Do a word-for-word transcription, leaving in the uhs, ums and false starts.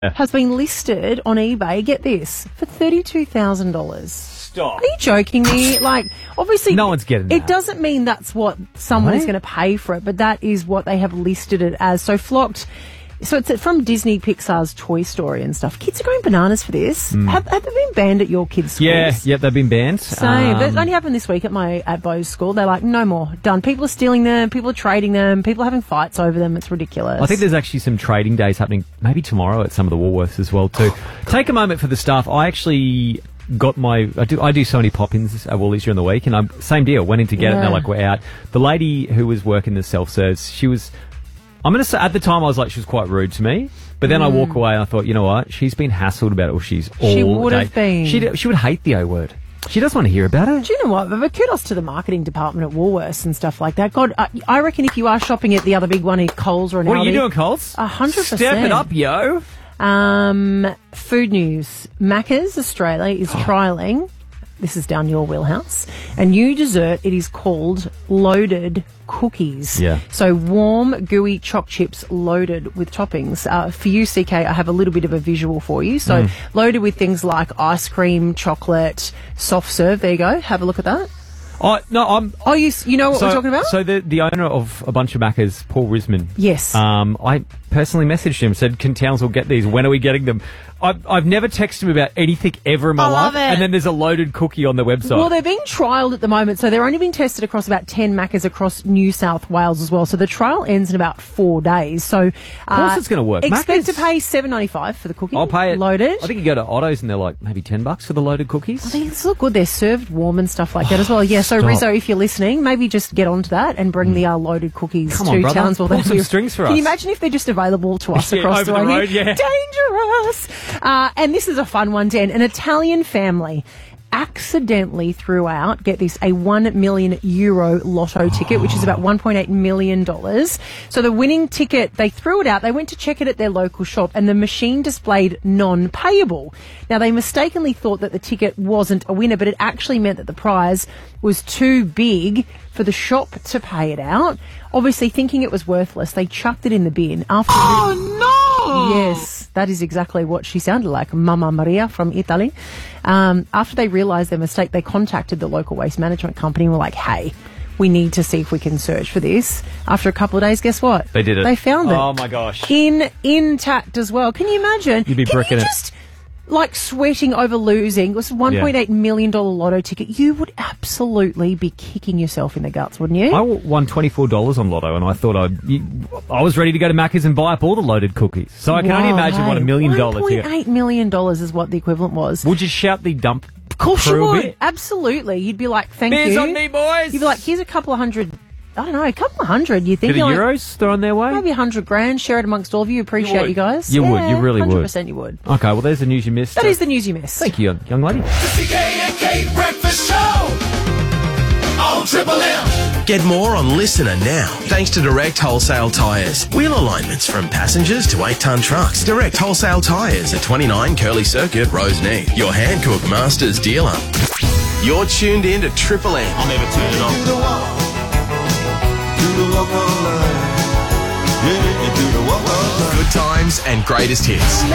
has been listed on eBay, get this, for thirty-two thousand dollars. Stop. Are you joking me? Like, obviously, no one's getting that. It doesn't mean that's what someone is going to pay for it, but that is what they have listed it as. So Flocked, so it's from Disney Pixar's Toy Story and stuff. Kids are going bananas for this. Mm. Have, have they been banned at your kids' schools? Yeah, yeah, they've been banned. Same. Um, That only happened this week at my at Beau's school. They're like, no more. Done. People are stealing them. People are trading them. People are having fights over them. It's ridiculous. I think there's actually some trading days happening maybe tomorrow at some of the Woolworths as well too. Take a moment for the staff. I actually got my I do I do so many pop-ins at Woolies during the week, and I'm same deal. Went in to get Yeah. it, and they're like, we're out. The lady who was working the self-serves, she was. I'm going to say at the time I was like, she was quite rude to me. But then mm. I walk away and I thought, you know what? She's been hassled about it, or she's all She would day. have been. She she would hate the O word. She doesn't want to hear about it. Do you know what? But kudos to the marketing department at Woolworths and stuff like that. God, I, I reckon if you are shopping at the other big one in Coles or an What Aldi, are you doing, Coles? A hundred percent. Step it up, yo. Um, food news. Macca's Australia is trialling, this is down your wheelhouse, a new dessert. It is called loaded cookies. Yeah. So warm, gooey chopped chips loaded with toppings. Uh, for you, C K, I have a little bit of a visual for you. So Mm. loaded with things like ice cream, chocolate, soft serve. There you go. Have a look at that. Oh, no, I'm... Oh, you you know what so, we're talking about? So the the owner of a bunch of Maccas, Paul Risman. Yes. Um, I personally messaged him, said, can Townsville get these? When are we getting them? I've, I've never texted him about anything ever in my I life. love it. And then there's a loaded cookie on their website. Well, they're being trialled at the moment, so they're only being tested across about ten Maccas across New South Wales as well. So the trial ends in about four days. So, of course uh, it's going to work. Expect Macca's, to pay seven ninety-five for the cookie. I'll pay it. Loaded. I think you go to Otto's and they're like maybe ten bucks for the loaded cookies. I think it's look good. They're served warm and stuff like that as well. Yeah. So Stop. Rizzo, if you're listening, maybe just get onto that and bring mm. the uh, loaded cookies Come to on, brother. Townsville. Pull That'd some be- strings for Can us. you imagine if they're just available to us Yeah, across over the the road? road, yeah. Dangerous. Uh, and this is a fun one, Dan. An Italian family accidentally threw out, get this, a one million euro lotto ticket, which is about one point eight million dollars. So the winning ticket, they threw it out. They went to check it at their local shop and the machine displayed non-payable. Now, they mistakenly thought that the ticket wasn't a winner, but it actually meant that the prize was too big for the shop to pay it out. Obviously, thinking it was worthless, they chucked it in the bin. After Oh, no! Yes, that is exactly what she sounded like, Mamma Maria from Italy. Um, after they realised their mistake, they contacted the local waste management company and were like, hey, we need to see if we can search for this. After a couple of days, guess what? They did it. They found it. Oh, my gosh. In intact as well. Can you imagine? You'd be Can bricking you it. just, like, sweating over losing? It was a one point eight million dollars lotto ticket. You would absolutely be kicking yourself in the guts, wouldn't you? I won twenty-four dollars on Lotto, and I thought I'd... You, I was ready to go to Macca's and buy up all the loaded cookies. So I can only Wow, imagine hey, what a million dollar ticket... one point eight million dollars is what the equivalent was. Would you shout the dump Of course you crew a would. bit? Absolutely. You'd be like, thank Beers you. on me, boys! You'd be like, here's a couple of hundred, I don't know, a couple of hundred. You think Bit of you're like, euros thrown their way? maybe a hundred grand, share it amongst all of you. Appreciate would. you, guys. You would. Yeah, You really would. one hundred percent you would. Okay, well, there's the news you missed. That is the news you missed. Thank you, young lady. The C K and K Breakfast Show on Triple M. Get more on Listener now, thanks to Direct Wholesale Tyres. Wheel alignments from passengers to eight-ton trucks. Direct Wholesale Tyres at twenty-nine Curly Circuit, Roseneath. Your Hankook Masters dealer. You're tuned in to Triple M. I'll never turn it off. Do the walk, do the walk on line. Yeah, do the walk on line. Good times and greatest hits.